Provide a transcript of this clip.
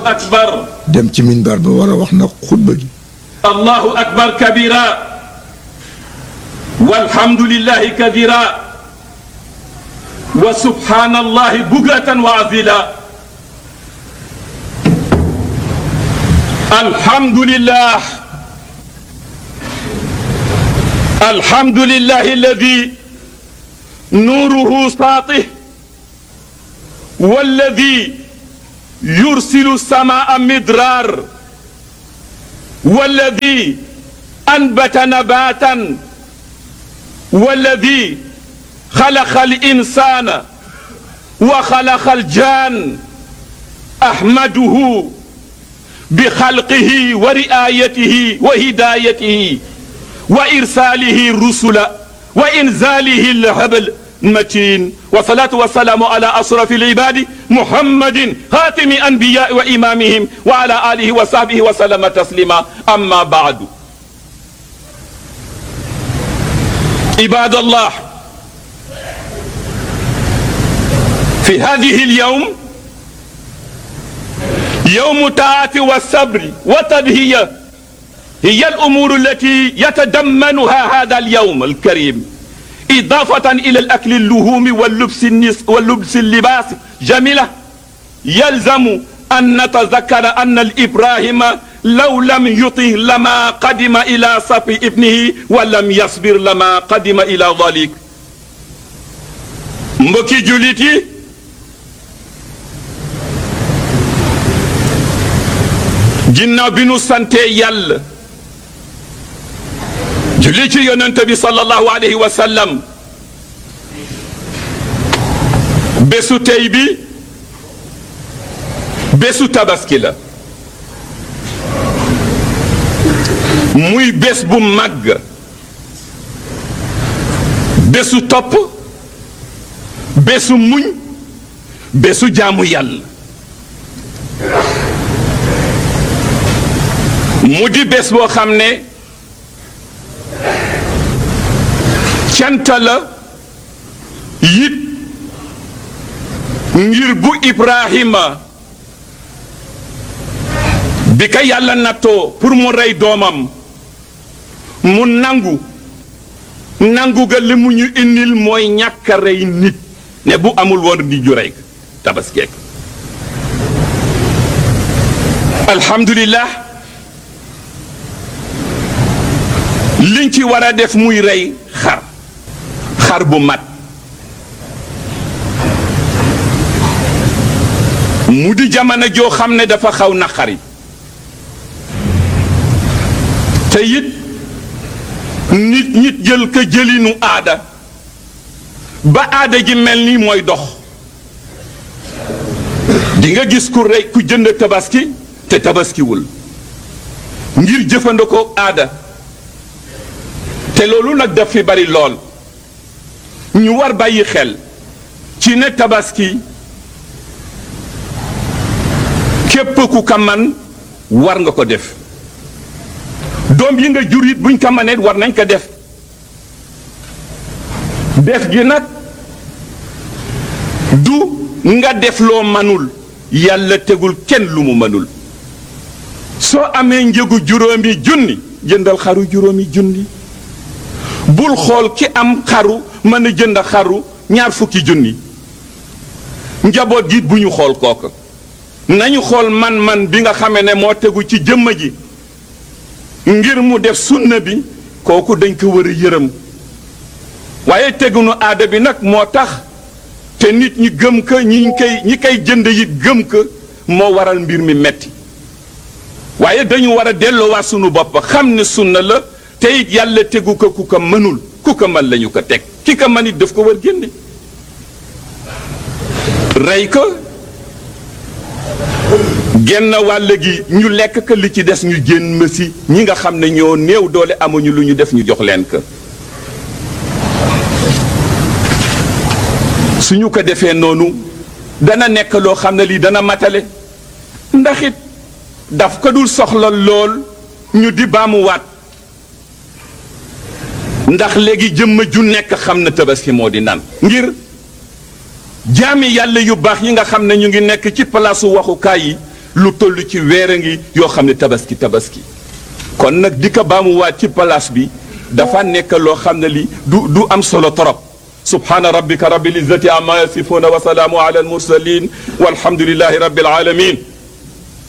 أكبر dem ci minbar ba war a wax nag xutba gi الله أكبر كبيرا والحمد لله كثيرا وسبحان الله بكرة وعزيلا الحمد لله الحمد لله الذي نوره ساطع والذي يرسل السماء مدرار والذي أنبت نباتا والذي خلق الإنسان وخلق الجان أحمده بخلقه ورعايته وهدايته وإرساله الرسل وإنزاله الهبل المتين والصلاة والسلام على أشرف العباد محمد خاتم أنبياء وإمامهم وعلى آله وصحبه وسلم تسليما أما بعد عباد الله في هذه اليوم يوم الطاعة والصبر والتضحية هي الأمور التي يتضمنها هذا اليوم الكريم إضافة إلى الأكل اللحوم واللبس اللباس جميلة يلزم أن نتذكر أن الإبراهيم لو لم يطه لما قدم إلى صف ابنه ولم يصبر لما قدم إلى ذلك mbokki jullit yi ginnaaw bi nu sante yàlla julli ci yonent bi sallallahu alayhi wa sallam bésu tey bi bésu tabaski la muy bés bu màgg bésu topp bésu muñ bésu jaamu yàlla mu di bés boo xam ne cant la yit ngir bu Ibrahima bi ka yàlla nattoo pour mu rey doomam mu nangu ga li mu ñu indil mooy ñàkk a rey nit ne bu amul woon di ju rey tabaskeek alhamdulillah liñ ci war a def muy rey xar bu mat mu di jamono joo xam ne dafa xaw naqari te it nit jël ko jëlinu aada ba aada ji mel ni mooy dox di nga gis ku jënd tabaski te tabaskiwul ngir jëfandikoo aada te loolu nag daf fi bari lool ñu war bàyyi xel ci ne tabaski képp ku ka man war nga ko def doom yi nga jur it buñ ko manee war nañ ko def gi nag du nga def loo manul yàlla tegul kenn lu mu manul soo amee njëgu juróomi junni jëndal xaru juróomi junni bul xool ki am xaru mën a jënd xaru 20 junni njaboot gi bu ñu xool kooka nañu xool man bi nga xamee ne moo tegu ci jëmm ji ngir mu def sunna bi kooku dañ ko war a yërëm waaye tegunu aada bi nag moo tax te nit ñi gëm ko ñi koy jënd yi gëm ko moo waral mbir mi metti waaye dañu war a delloowaat sunu bopp xam ne sunna la te it yàlla tegu ko ku ko mënul ku ko mën lañu ko teg ki ko mën it daf ko war génne rey ko genn wàll gi ñu lekk ko li ci des ñu génn si ñi nga xam ne ñoo néew doole amuñu lu ñu def ñu jox leen ko suñu ko defee noonu dana nekk loo xam ne lii dana matale ndax it daf ko dul soxla lool ñu di baamuwaat ndax léegi jëmm ju nekk xam na tabaski moo di nan ngir jaami yàlla yu baax yi nga xam ne ñu ngi nekk ci palaasu waxukaay yi lu toll ci weer a ngi yoo xam ne tabaski kon nag di ko baamuwaat ci place bi dafa nekk loo xam ne li du am solo torop subhaana rabbika rabbil izzati amma yasifuna wa salaamu ala al mursalin walhamdulillahi rabbil alamin